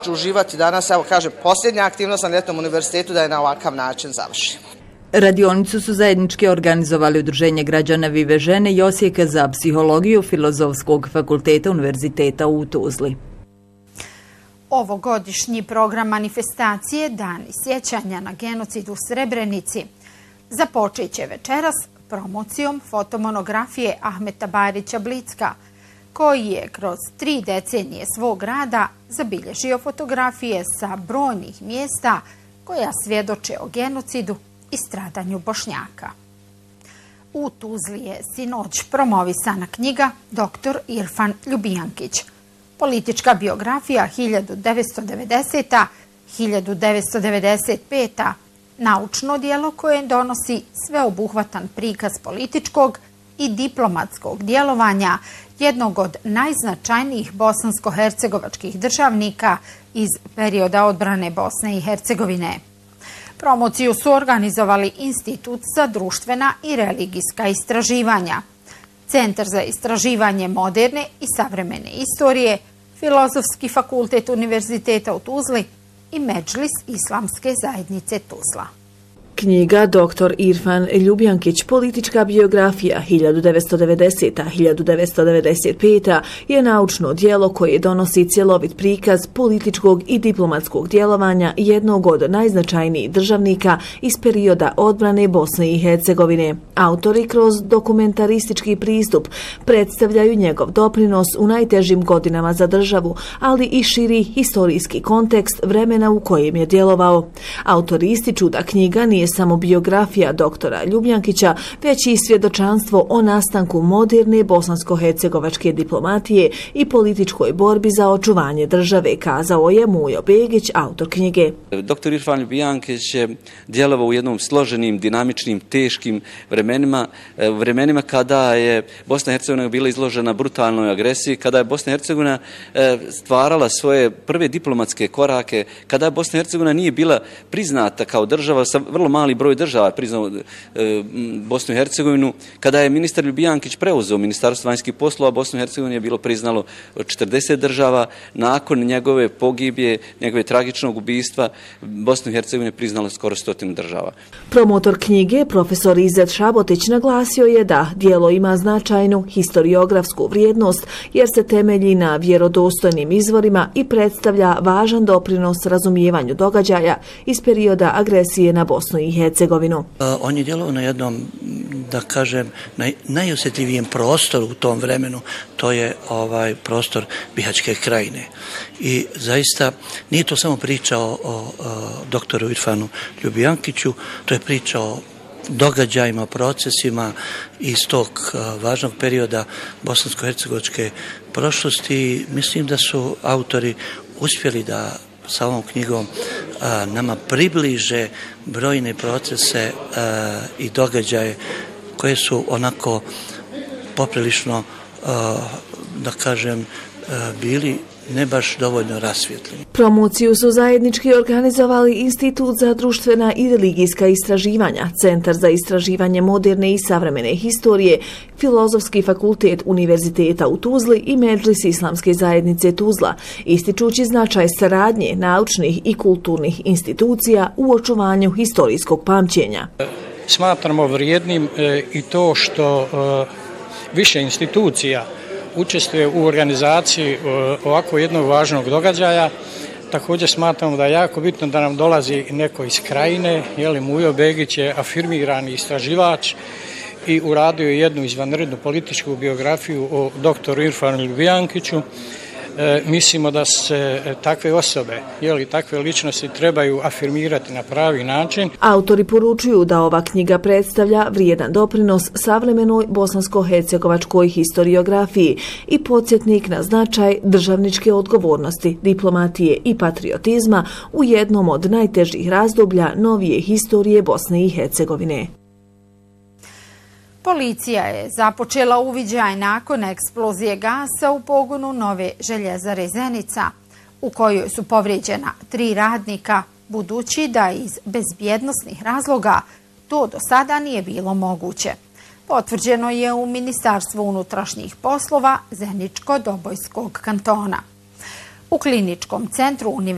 Uživati danas, evo kažem, posljednja aktivnost na Ljetnom univerzitetu da je na ovakav način završimo. Radionicu su zajednički organizovali Udruženje građana Vive žene i Odsjeka za psihologiju Filozofskog fakulteta Univerziteta u Tuzli. Ovogodišnji program manifestacije Dani sjećanja na genocid u Srebrenici započet će večeras promocijom fotomonografije Ahmeta Barića Blicka, koji je kroz 3 decenije svog rada zabilježio fotografije sa brojnih mjesta koja svjedoče o genocidu i stradanju Bošnjaka. U Tuzli je sinoć promovisana knjiga Dr. Irfan Ljubijankić, politička biografija 1990-1995, naučno djelo koje donosi sveobuhvatan prikaz političkog i diplomatskog djelovanja jednog od najznačajnijih bosansko-hercegovačkih državnika iz perioda odbrane Bosne i Hercegovine. Promociju su organizovali Institut za društvena i religijska istraživanja, Centar za istraživanje moderne i savremene istorije, Filozofski fakultet Univerziteta u Tuzli i Medžlis Islamske zajednice Tuzla. Knjiga Dr. Irfan Ljubijankić, politička biografija 1990-1995 je naučno djelo koje donosi cjelovit prikaz političkog i diplomatskog djelovanja jednog od najznačajnijih državnika iz perioda odbrane Bosne i Hercegovine. Autori kroz dokumentaristički pristup predstavljaju njegov doprinos u najtežim godinama za državu, ali i širi historijski kontekst vremena u kojem je djelovao. Autori ističu da knjiga nije samo biografija doktora Ljubijankića, već i svjedočanstvo o nastanku moderne bosansko-hercegovačke diplomatije i političkoj borbi za očuvanje države, kazao je Mujo Begić, autor knjige. Doktor Irfan Ljubijankić je djelovao u jednom složenim, dinamičnim, teškim vremenima kada je Bosna i Hercegovina bila izložena brutalnoj agresiji, kada je Bosna i Hercegovina stvarala svoje prve diplomatske korake, kada je Bosna i Hercegovina nije bila priznata kao država, sa vrlo mali broj država priznao Bosnu i Hercegovinu. Kada je ministar Ljubijankić preuzeo Ministarstvo vanjskih poslova, Bosnu i Hercegovinu je bilo priznalo 40 država. Nakon njegove pogibije, njegove tragičnog ubistva, Bosnu i Hercegovinu je priznalo skoro 100 država. Promotor knjige, profesor Izet Šabotić, naglasio je da djelo ima značajnu historiografsku vrijednost jer se temelji na vjerodostojnim izvorima i predstavlja važan doprinos razumijevanju događaja iz perioda agresije na Bosnu i Hercegovinu. On je djelovao na jednom, da kažem, najosjetljivijem prostoru u tom vremenu, to je prostor Bihaćke krajine. I zaista nije to samo priča o doktoru Irfanu Ljubijankiću, to je priča o događajima, procesima iz tog važnog perioda bosansko-hercegovačke prošlosti. Mislim da su autori uspjeli da sa ovom knjigom nama približe brojne procese i događaje koje su onako poprilično, da kažem, bili ne baš dovoljno rasvjetljeni. Promociju su zajednički organizovali Institut za društvena i religijska istraživanja, Centar za istraživanje moderne i savremene historije, Filozofski fakultet Univerziteta u Tuzli i Medžlis Islamske zajednice Tuzla, ističući značaj saradnje naučnih i kulturnih institucija u očuvanju historijskog pamćenja. Smatramo vrijednim i to što više institucija učestvuje u organizaciji ovako jednog važnog događaja. Također smatramo da je jako bitno da nam dolazi neko iz krajine. Mujo Begić je afirmirani istraživač i uradio jednu izvanrednu političku biografiju o doktoru Irfanu Ljubijankiću. Mislimo da se takve osobe, takve ličnosti trebaju afirmirati na pravi način. Autori poručuju da ova knjiga predstavlja vrijedan doprinos savremenoj bosansko-hercegovačkoj historiografiji i podsjetnik na značaj državničke odgovornosti, diplomatije i patriotizma u jednom od najtežih razdoblja novije historije Bosne i Hercegovine. Policija je započela uviđaj nakon eksplozije gasa u pogonu nove željezare Zenica, u kojoj su povrijeđena 3 radnika, budući da iz bezbjednosnih razloga to do sada nije bilo moguće. Potvrđeno je u Ministarstvu unutrašnjih poslova Zeničko-Dobojskog kantona. U kliničkom centru